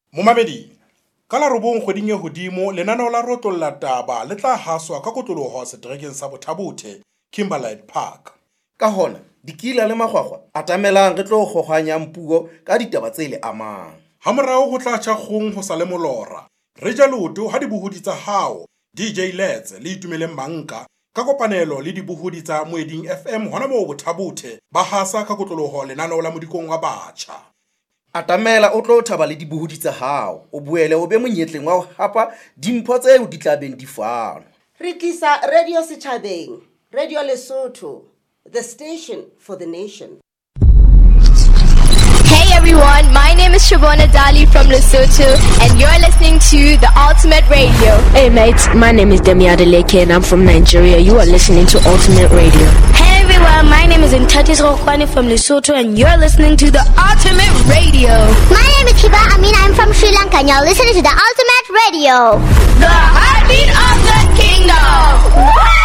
Momamedi, ka la robong kgweding e hodimo lenaneo la rotlolla taba le tla haswa ka kotloloho seterekeng sa Bothabothe, Kimberley Park. Ka hona, dikila le makgwakgwa a tamelang re tlo kgokgwanyang puo ka ditaba tse le amang. Ha morao ho tla tjha kgong ho sa le molora. Re ja leoto ha dibohodi tsa hao, DJ Let's le Itumeleng Manka, ka kopanelo le dibohodi tsa Moeding FM hona moo Bothabothe ba hasa ka kotloloho lenaneo la Modikong wa Batjha. Atamela o tlo thaba le dibohodi tsa hao, o boele o be monyetleng wa ho hapa dimpho tseo di tla beng di fanwa. Re tlisa Radio Setjhabeng, Radio Lesotho, the station for the nation. Hey everyone, my name is Shabona Dali from Lesotho and you're listening to The Ultimate Radio. Hey mates, my name is Demi Adeleke and I'm from Nigeria. You are listening to Ultimate Radio. Hey everyone, my name is Ntatis Rokwani from Lesotho and you're listening to The Ultimate Radio. My name is Hiba Amin, I'm from Sri Lanka and you're listening to The Ultimate Radio. The heartbeat of the kingdom.